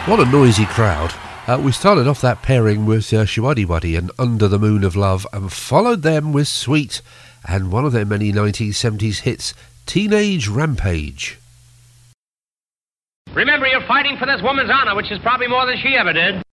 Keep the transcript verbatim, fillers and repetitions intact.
What a noisy crowd. Uh, we started off that pairing with uh, Showaddywaddy and Under the Moon of Love, and followed them with Sweet and one of their many nineteen seventies hits, Teenage Rampage. Remember, you're fighting for this woman's honor, which is probably more than she ever did.